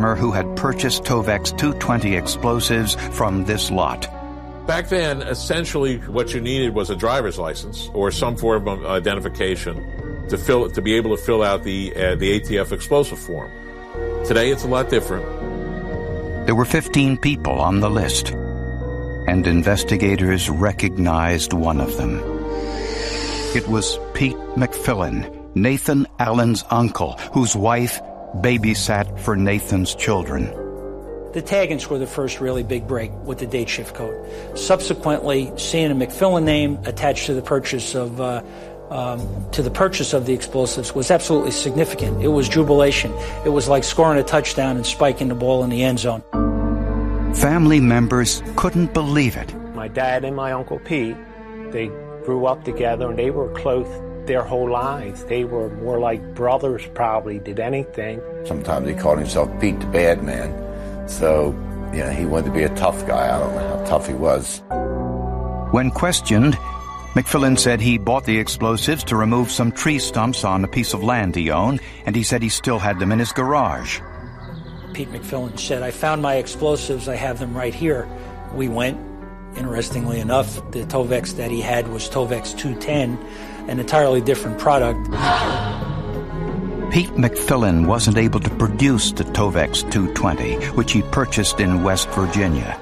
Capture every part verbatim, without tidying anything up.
who had purchased Tovex two twenty explosives from this lot. Back then, essentially what you needed was a driver's license or some form of identification to fill to be able to fill out the uh, the A T F explosive form. Today, it's a lot different. There were fifteen people on the list, and investigators recognized one of them. It was Pete McFillin, Nathan Allen's uncle, whose wife babysat for Nathan's children. The Taggants were the first really big break with the date shift code. Subsequently, seeing a McFillin name attached to the purchase of uh, um, to the purchase of the explosives was absolutely significant. It was jubilation. It was like scoring a touchdown and spiking the ball in the end zone. Family members couldn't believe it. My dad and my Uncle Pete, they grew up together and they were close their whole lives. They were more like brothers probably did anything. Sometimes he called himself Pete the Bad Man. So, you know, he wanted to be a tough guy. I don't know how tough he was. When questioned, McFillin said he bought the explosives to remove some tree stumps on a piece of land he owned, and he said he still had them in his garage. Pete McFillin said, "I found my explosives. I have them right here." We went. Interestingly enough, the Tovex that he had was Tovex two ten, an entirely different product. Pete McFillin wasn't able to produce the Tovex two twenty, which he purchased in West Virginia.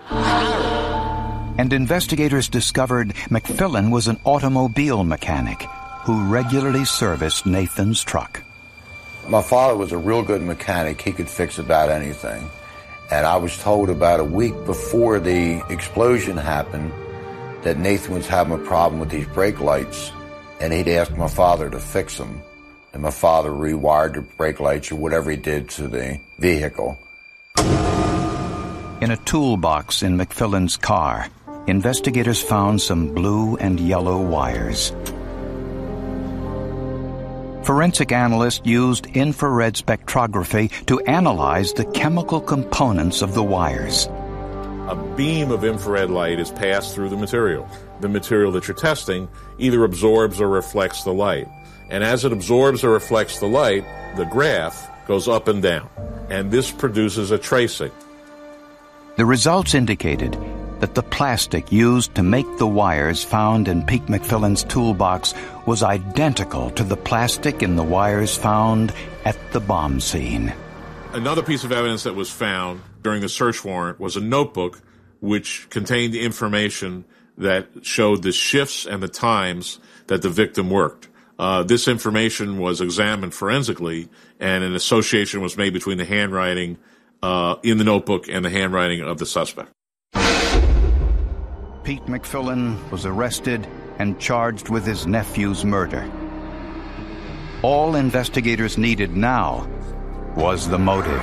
And investigators discovered McFillin was an automobile mechanic who regularly serviced Nathan's truck. My father was a real good mechanic. He could fix about anything. And I was told about a week before the explosion happened that Nathan was having a problem with these brake lights, and he'd asked my father to fix them. And my father rewired the brake lights or whatever he did to the vehicle. In a toolbox in McFillin's car, investigators found some blue and yellow wires. Forensic analysts used infrared spectrography to analyze the chemical components of the wires. A beam of infrared light is passed through the material. The material that you're testing either absorbs or reflects the light. And as it absorbs or reflects the light, the graph goes up and down. And this produces a tracing. The results indicated that the plastic used to make the wires found in Pete McFillin's toolbox was identical to the plastic in the wires found at the bomb scene. Another piece of evidence that was found during the search warrant was a notebook which contained information that showed the shifts and the times that the victim worked. Uh, this information was examined forensically, and an association was made between the handwriting uh, in the notebook and the handwriting of the suspect. Pete McFillin was arrested and charged with his nephew's murder. All investigators needed now was the motive.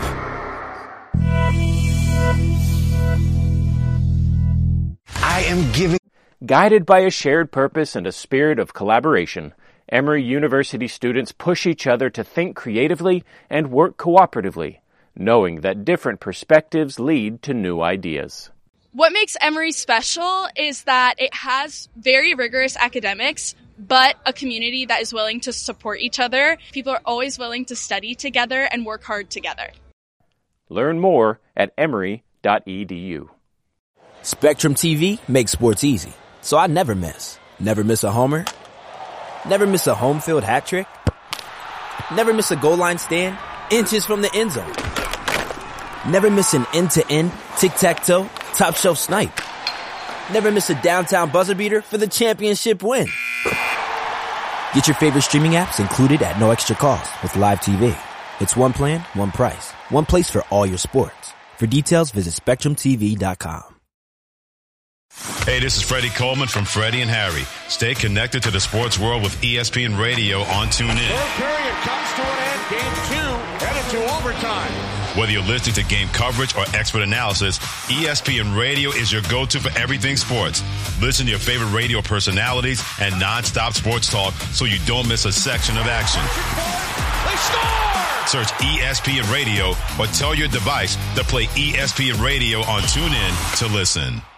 I am giving... Guided by a shared purpose and a spirit of collaboration, Emory University students push each other to think creatively and work cooperatively, knowing that different perspectives lead to new ideas. What makes Emory special is that it has very rigorous academics, but a community that is willing to support each other. People are always willing to study together and work hard together. Learn more at emory dot e d u. Spectrum T V makes sports easy, so I never miss. Never miss a homer. Never miss a home field hat trick. Never miss a goal line stand inches from the end zone. Never miss an end-to-end, tic-tac-toe, top-shelf snipe. Never miss a downtown buzzer beater for the championship win. Get your favorite streaming apps included at no extra cost with Live T V. It's one plan, one price, one place for all your sports. For details, visit spectrum t v dot com. Hey, this is Freddie Coleman from Freddie and Harry. Stay connected to the sports world with E S P N Radio on TuneIn. Third period comes to an end. Game two headed to overtime. Whether you're listening to game coverage or expert analysis, E S P N Radio is your go-to for everything sports. Listen to your favorite radio personalities and non-stop sports talk so you don't miss a section of action. They score! Search E S P N Radio or tell your device to play E S P N Radio on TuneIn to listen.